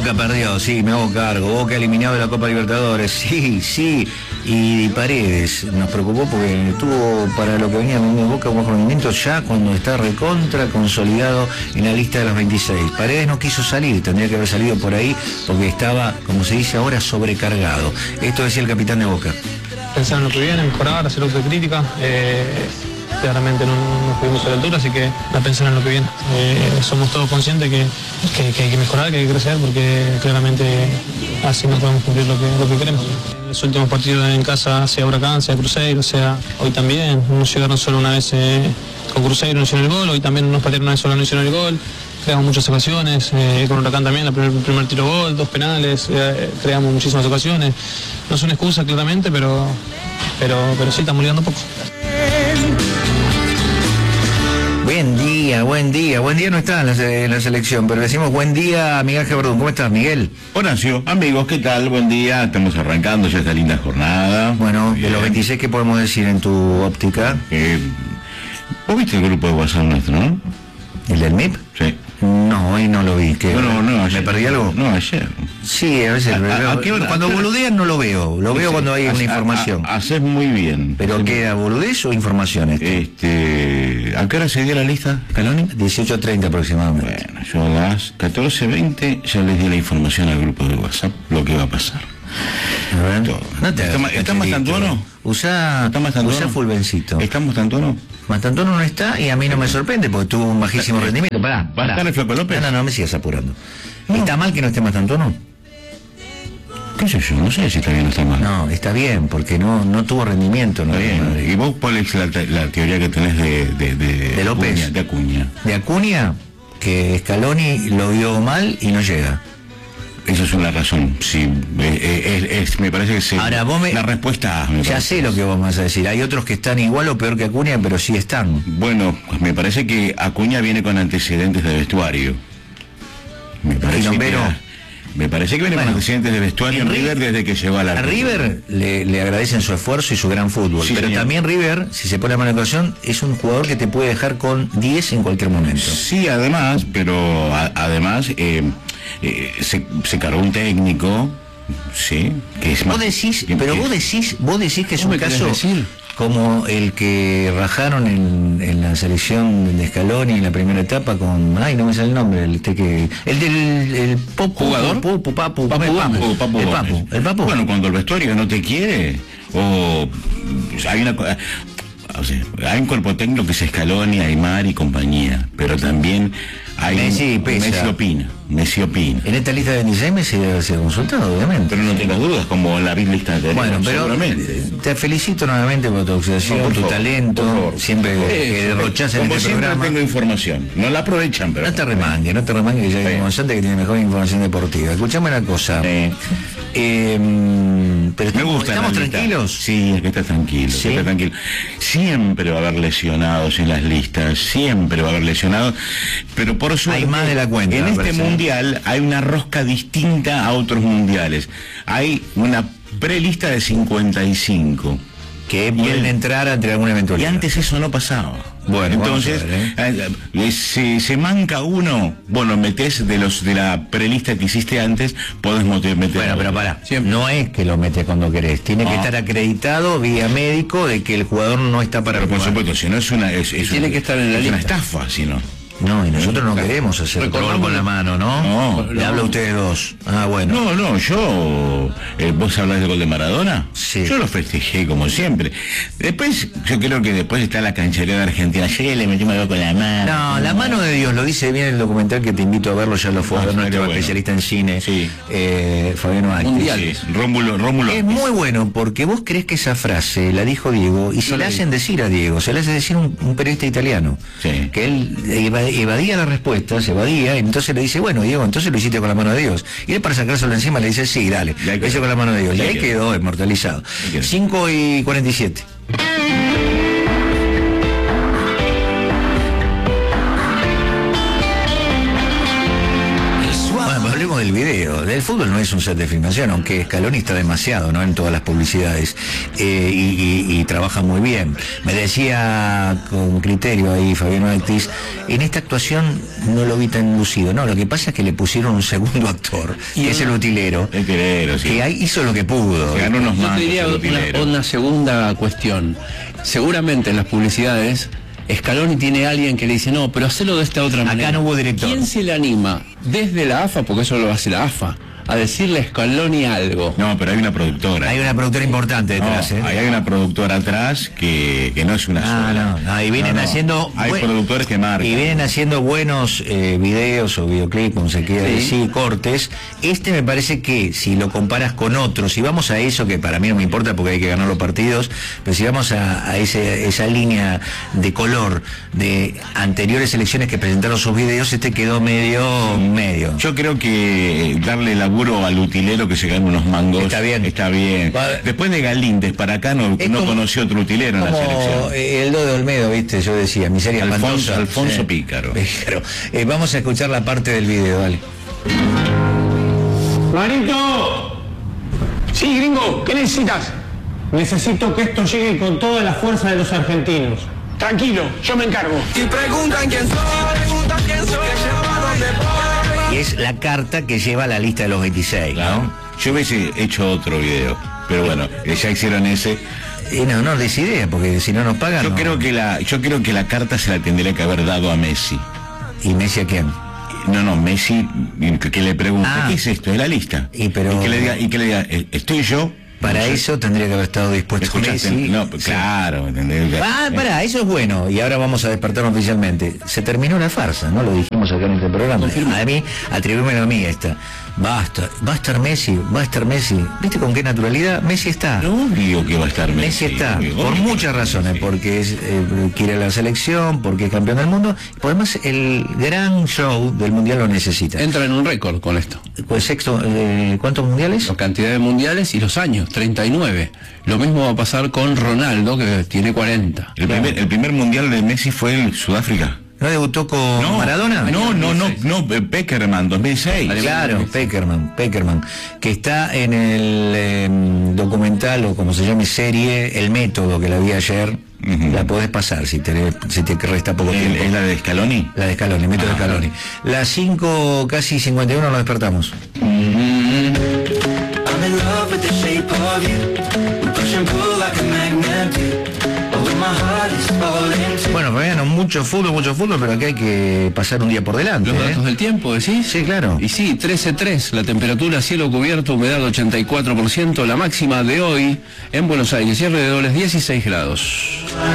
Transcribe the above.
Boca perdió, sí, me hago cargo. Boca eliminado de la Copa Libertadores, sí. Y Paredes nos preocupó porque tuvo, para lo que venía vendiendo Boca, un buen rendimiento ya cuando está recontra consolidado en la lista de los 26. Paredes no quiso salir, tendría que haber salido por ahí porque estaba, como se dice ahora, sobrecargado. Esto decía el capitán de Boca. Pensar en lo que viene, mejorar, hacer autocrítica. Claramente no estuvimos a la altura, así que a pensar en lo que viene. Somos todos conscientes que hay que mejorar, que hay que crecer, porque claramente así no podemos cumplir lo que queremos. En los últimos partidos en casa, sea Huracán, sea Cruzeiro, sea hoy también, nos llegaron solo una vez con Cruzeiro, no hicieron el gol, hoy también nos patearon una vez solo, no hicieron el gol. Creamos muchas ocasiones, con Huracán también, el primer tiro gol, 2 penales, creamos muchísimas ocasiones. No son excusas claramente, pero sí estamos ligando poco. Buen día no está en la selección, pero decimos buen día a Miguel Geberdún. ¿Cómo estás, Miguel? Horacio, amigos, ¿qué tal? Buen día, estamos arrancando ya esta linda jornada. Bueno, bien. De los 26, ¿qué podemos decir en tu óptica? ¿Vos viste el grupo de WhatsApp nuestro, no? ¿El del MIP? Sí. No, hoy no lo vi. No, ayer. ¿Me perdí algo? No, ayer. Sí, a veces cuando boludean no lo veo. Lo veo cuando hay una información. Haces muy bien. ¿Pero qué era, boludez o información ¿A qué hora se dio la lista, Scaloni? 18:30 aproximadamente. Bueno, yo a las 14:20 ya les di la información al grupo de WhatsApp, lo que va a pasar. A ver, no te ¿Está Mastantuono? Usá Fulbencito. ¿Estamos Mastantuono? Mastantuono no está y a mí no me sorprende porque tuvo un bajísimo rendimiento. Pará. ¿Está el Flaco López? No me sigas apurando. No. ¿Está mal que no esté Mastantuono? ¿Qué sé yo? No sé si está bien o está mal. No, está bien, porque no tuvo rendimiento. No bien. ¿Y vos cuál es la teoría que tenés de López? De Acuña. De Acuña, que Scaloni lo vio mal y no llega. Esa es una razón, sí, me parece que Ahora, la respuesta... Ya sé lo que vos vas a decir, hay otros que están igual o peor que Acuña, pero sí están. Bueno, pues me parece que Acuña viene con antecedentes de vestuario. Me parece que viene con antecedentes de vestuario en River desde que llegó a la... A River le agradecen su esfuerzo y su gran fútbol, sí, pero señor. También River, si se pone a mano de ocasión, es un jugador que te puede dejar con 10 en cualquier momento. Sí, además, pero además... se cargó un técnico, sí, que es más... Vos decís que es un caso como el que rajaron en la selección de Scaloni en la primera etapa con, no me sale el nombre, el del jugador, el Papu. Bueno, cuando el vestuario no te quiere, o sea, hay un cuerpo técnico que es Scaloni, Aimar y compañía, pero también hay Messi opina. En esta lista de 26 Messi debe ser consultado, obviamente. Pero no tengas dudas, como la lista de... Bueno, pero te felicito nuevamente por tu obsesión, tu talento, siempre que derrochás en este programa. Tengo información, no la aprovechan, pero... No te remangues, que ya hay que tiene mejor información deportiva. Escuchame una cosa. Pero ¿estamos tranquilos? Sí, es que está tranquilo, ¿sí? Está tranquilo. Siempre va a haber lesionados en las listas, pero por suerte, hay más de la cuenta. En este mundial hay una rosca distinta a otros mundiales. Hay una prelista de 55 que pueden entrar ante alguna eventualidad. Y antes eso no pasaba. Bueno, entonces se manca uno, metés de la prelista que hiciste antes, podés meter. Bueno, pero pará, no es que lo metes cuando querés, tiene que estar acreditado vía médico de que el jugador no está para jugar. Por supuesto, si no tiene que estar en la lista. Es una estafa, si no. No, y nosotros no queremos hacer gol con la mano, ¿no? Le hablo a ustedes dos. Bueno. No, yo... ¿Vos hablás del gol de Maradona? Sí. Yo lo festejé como siempre. Después, yo creo que después está la canchería de Argentina. Ayer le metimos algo con la mano. No, la mano de Dios, lo dice bien el documental que te invito a verlo, ya lo fue a ver nuestro especialista en cine, Fabiano Actis. Mundiales. Rómulo. Es muy bueno, porque vos crees que esa frase la dijo Diego, y se la hacen decir a Diego, se la hace decir un periodista italiano, que él evadía la respuesta, y entonces le dice, bueno, Diego, entonces lo hiciste con la mano de Dios. Y él, para sacárselo encima, le dice, sí, dale, lo hice con la mano de Dios. Y ahí quedó inmortalizado. 5:47. hablemos del video. Del fútbol no es un set de filmación, aunque Scaloni está demasiado, ¿no?, en todas las publicidades, y trabaja muy bien. Me decía con criterio ahí Fabián Ortiz, en esta actuación no lo vi tan lucido. No, lo que pasa es que le pusieron un segundo actor, que es el utilero. El utilero, sí. Que hizo lo que pudo. Ganó unos mangos. Yo te diría una segunda cuestión. Seguramente en las publicidades Scaloni tiene a alguien que le dice, no, pero hacelo de esta otra manera. Acá no hubo director. ¿Quién se le anima desde la AFA, porque eso lo hace la AFA, a decirle a Scaloni algo? No, pero hay una productora. Hay una productora importante detrás, no, hay una productora atrás que no es una sola. No, y vienen haciendo... Hay productores que marcan. Y vienen haciendo buenos videos o videoclips, como se quiera decir, cortes. Este me parece que, si lo comparas con otros, y vamos a eso, que para mí no me importa porque hay que ganar los partidos, pero si vamos a esa línea de color de anteriores elecciones que presentaron sus videos, este quedó medio. Yo creo que darle laburo al utilero que se gane unos mangos está bien. Después de Galíndez para acá no conoció otro utilero en la selección. El do de Olmedo, viste, yo decía, miseria espantosa. Alfonso Pícaro. Vamos a escuchar la parte del video, dale. Marito. Sí, gringo, ¿qué necesitas? Necesito que esto llegue con toda la fuerza de los argentinos. Tranquilo, yo me encargo. Y preguntan quién soy, Y es la carta que lleva a la lista de los 26, ¿no? Yo hubiese hecho otro video, pero bueno, ya hicieron ese. No des idea, porque si no nos pagan. Yo creo que la carta se la tendría que haber dado a Messi. ¿Y Messi a quién? No, Messi, que le pregunte, ¿qué es esto? ¿Es la lista? Y que le diga, ¿estoy yo? Para eso tendría que haber estado dispuesto Messi. No, claro, ¿entendés? Eso es bueno, y ahora vamos a despertar oficialmente. Se terminó la farsa, ¿no? Lo dijimos acá en este programa. A mí, atribúmelo a mí esta. Va a estar Messi. ¿Viste con qué naturalidad? Messi está. Obvio que va a estar Messi. Messi está, por muchas razones, porque quiere la selección, porque es campeón del mundo, y por además el gran show del mundial lo necesita. Entra en un récord con esto. Pues sexto, ¿cuántos mundiales? La cantidad de mundiales y los años, 39. Lo mismo va a pasar con Ronaldo, que tiene 40. El primer mundial de Messi fue en Sudáfrica. ¿No debutó con Maradona? No, Peckerman, 2006. Claro, Peckerman, que está en el documental, o como se llame, serie, El Método, que la vi ayer. La podés pasar si te resta poco tiempo. ¿Es la de Scaloni? La de Scaloni, el método de Scaloni. Las 5, casi 51 nos despertamos. Bueno, Fabián, mucho fútbol, pero acá hay que pasar un día por delante. ¿Los datos del tiempo, decís? Sí, claro. Y sí, 13:03, la temperatura, cielo cubierto, humedad 84%, la máxima de hoy en Buenos Aires y alrededores 16 grados.